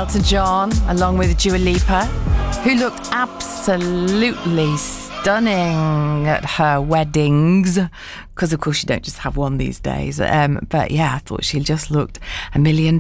Elton John, along with Dua Lipa, who looked absolutely stunning at her weddings, because of course you don't just have one these days. But yeah, I thought she just looked $1 million.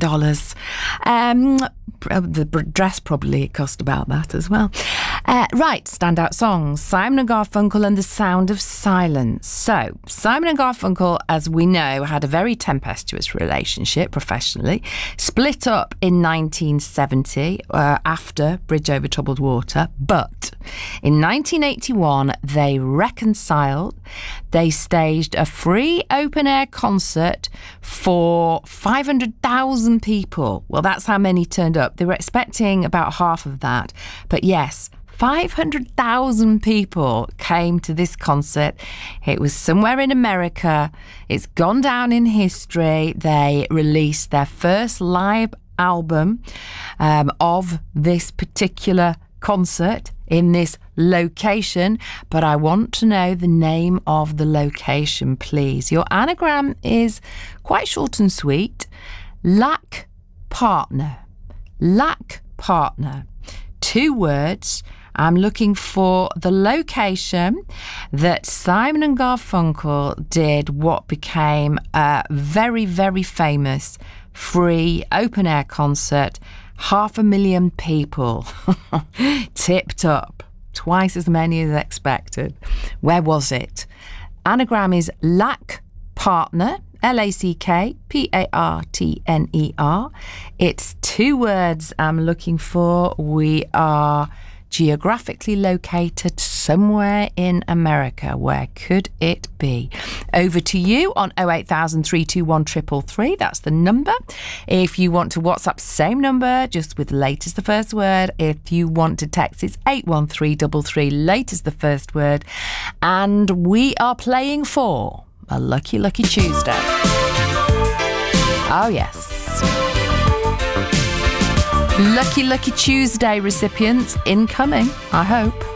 The dress probably cost about that as well. Right, standout songs: Simon and Garfunkel and The Sound of Silence. So Simon and Garfunkel, as we know, had a very tempestuous relationship professionally, split up in 1970 after Bridge Over Troubled Water, but in 1981 they reconciled. They staged a free open-air concert for 500,000 people. Well, that's how many turned up. They were expecting about half of that. But yes, 500,000 people came to this concert. It was somewhere in America. It's gone down in history. They released their first live album of this particular concert in this location, but I want to know the name of the location, please. Your anagram is quite short and sweet. Lack Partner. Lack Partner. 2 words. I'm looking for the location that Simon and Garfunkel did what became a very, very famous free open-air concert. 500,000 people. Tipped up. Twice as many as expected. Where was it? Anagram is Lack Partner. LACKPARTNER. It's 2 words I'm looking for. We are geographically located somewhere in America. Where could it be? Over to you on 08000 321 333. That's the number. If you want to WhatsApp, same number, just with late as the first word. If you want to text, it's 81333, late as the first word. And we are playing for a Lucky Lucky Tuesday. Oh yes. Lucky Lucky Tuesday recipients incoming, I hope.